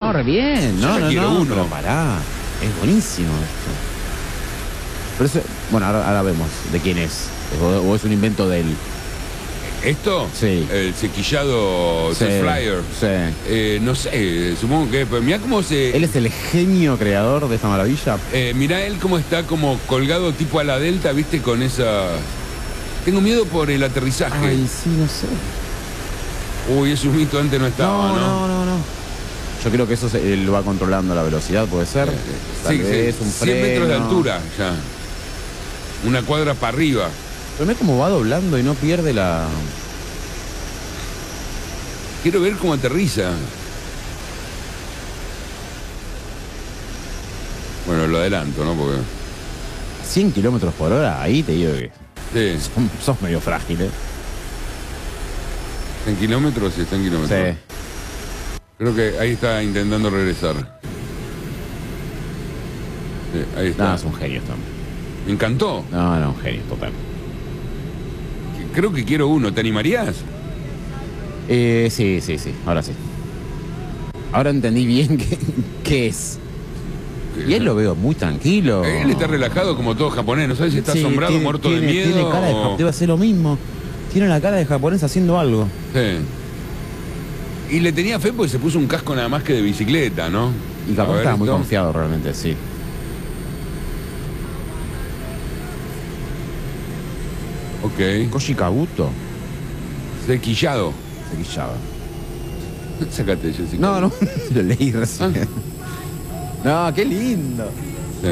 No, re bien. No, Yo ya quiero uno. pero pará. Es buenísimo esto. Pero eso, bueno, ahora vemos de quién es. O es un invento de él. ¿Esto? Sí. El sequillado Sí, Flyer. sí. No sé, supongo que... Pero mirá cómo se... Él es el genio creador de esta maravilla. Mirá él cómo está como colgado tipo a la delta, viste, con esa... Tengo miedo por el aterrizaje. Ay, sí, no sé. Uy, ese humito antes no estaba, ¿no? Yo creo que eso él lo va controlando la velocidad, puede ser. Tal vez un 100 metros de freno. altura ya. Una cuadra para arriba. Pero ve cómo va doblando y no pierde la... Quiero ver cómo aterriza. Bueno, lo adelanto, ¿no? Porque... 100 kilómetros por hora, ahí te digo que Sí. sos medio frágil, ¿eh? ¿Está en kilómetros? Sí, está en kilómetros. Sí. Creo que ahí está intentando regresar. Sí, ahí está. No, es un genio también. Me encantó. No, un genio total. Creo que quiero uno. ¿Te animarías? Sí. Ahora sí. Ahora entendí bien qué es. Y él lo veo muy tranquilo. Él está relajado como todo japonés. No sabes si está Sí, asombrado, muerto de miedo. Tiene cara de o... debe hacer lo mismo. Tiene la cara de japonés haciendo algo. Sí. Y le tenía fe porque se puso un casco nada más que de bicicleta, ¿no? Y A capaz ver estaba muy esto. confiado realmente, sí. Ok. Koji Kabuto. Sequillado. Sequillado. Sácate, Jessica. No. Lo leí recién. No, qué lindo. Sí.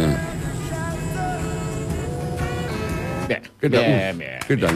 Bien. ¿Qué tal? Bien. ¿Qué tal?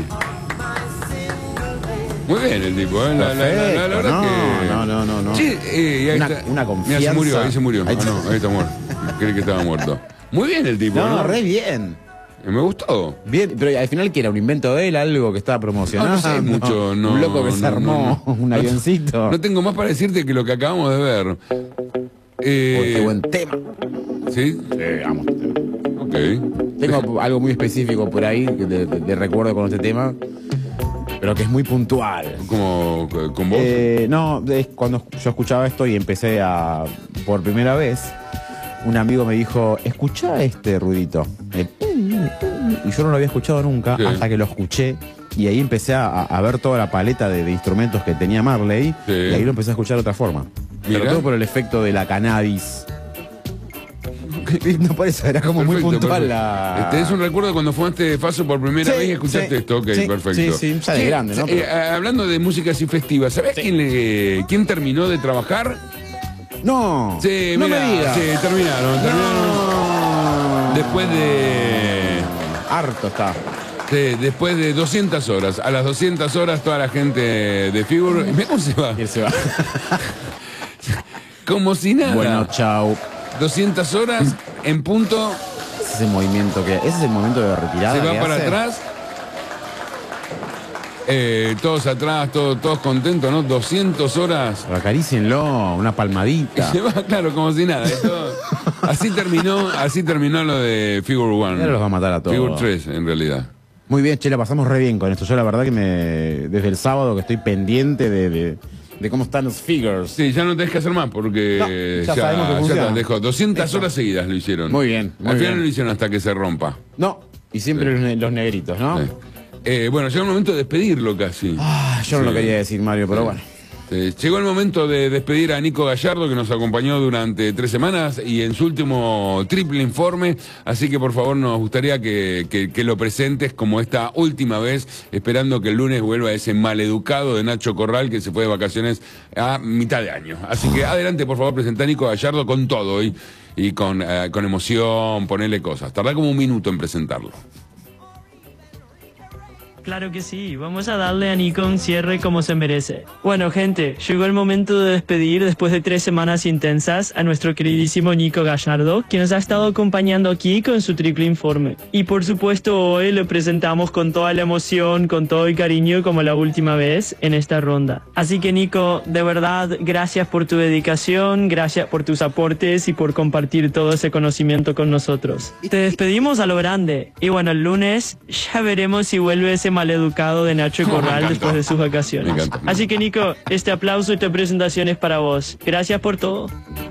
Muy bien el tipo, ¿eh? La verdad Perfecto. No. Sí, ahí Una está. confianza. Mira, ahí se murió. Ahí está. No, ahí está muerto. Creí que estaba muerto. Muy bien el tipo, ¿no? No, re bien. Me gustó. Bien, pero al final que era un invento de él, algo que estaba promocionando. No sé mucho, no. Un loco que se armó un avioncito. No tengo más para decirte que lo que acabamos de ver. Qué buen tema. ¿Sí? Vamos. Ok. Tengo algo muy específico por ahí de recuerdo con este tema, pero que es muy puntual. ¿Como con vos? No, es cuando yo escuchaba esto y empecé por primera vez, un amigo me dijo, escuchá este ruidito. Y yo no lo había escuchado nunca, Sí. hasta que lo escuché. Y ahí empecé a ver toda la paleta de instrumentos que tenía Marley. Sí. Y ahí lo empecé a escuchar de otra forma. Mirá. Pero todo por el efecto de la cannabis. No parece, era como muy Perfecto, puntual perfecto. la... Es un recuerdo cuando fumaste Faso por primera Sí, vez y escuchaste sí, esto. Ok, sí, perfecto. sí, ya de grande, ¿no? Hablando de música así festiva, ¿sabés quién terminó de trabajar? No, Sí, no mira, me digas. sí, terminaron. No. Después de... Harto está. Sí, después de 200 horas. A las 200 horas toda la gente de Figure... Mira cómo se va. Y él se va. Como si nada. Bueno, chau. 200 horas en punto. Ese es el movimiento que... Ese es el momento de retirada. Se va que para hace. atrás. Todos atrás, todos contentos, ¿no? 200 horas. Pero acarícienlo, una palmadita. Se va, claro, como si nada. Así terminó lo de Figure One. Ahora los va a matar a todos. Figure 3, en realidad. Muy bien, che, la pasamos re bien con esto. Yo la verdad que desde el sábado que estoy pendiente de cómo están los figures. Sí, ya no tenés que hacer más porque No, ya sabemos que funciona. te dejó. 200 Listo. horas seguidas lo hicieron. Muy bien, muy Al final bien. lo hicieron hasta que se rompa. No, y siempre los negritos, ¿no? Sí. Bueno, llegó el momento de despedirlo casi. Yo no Sí. lo quería decir, Mario, pero bueno. Llegó el momento de despedir a Nico Gallardo, que nos acompañó durante 3 semanas y en su último triple informe. Así que por favor nos gustaría que lo presentes como esta última vez, esperando que el lunes vuelva ese maleducado de Nacho Corral que se fue de vacaciones a mitad de año. Así que adelante, por favor, presenta a Nico Gallardo con todo y con emoción, ponerle cosas. Tardá como un minuto en presentarlo. Claro que sí, vamos a darle a Nico un cierre como se merece. Bueno, gente, llegó el momento de despedir después de 3 semanas intensas a nuestro queridísimo Nico Gallardo, que nos ha estado acompañando aquí con su triple informe. Y por supuesto hoy lo presentamos con toda la emoción, con todo el cariño como la última vez en esta ronda. Así que Nico, de verdad, gracias por tu dedicación, gracias por tus aportes y por compartir todo ese conocimiento con nosotros. Te despedimos a lo grande. Y bueno, el lunes ya veremos si vuelve ese maleducado de Nacho Me Corral encantó. después de sus vacaciones. Me encantó. Así que Nico, este aplauso y esta presentación es para vos. Gracias por todo.